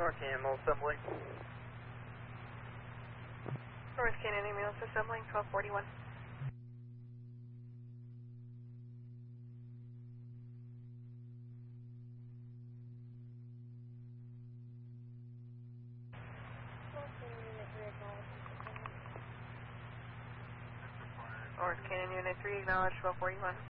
North Animal Assembly. North Canyon Ambulance Assembly, 1241. North Canyon Unit 3, acknowledge 1241.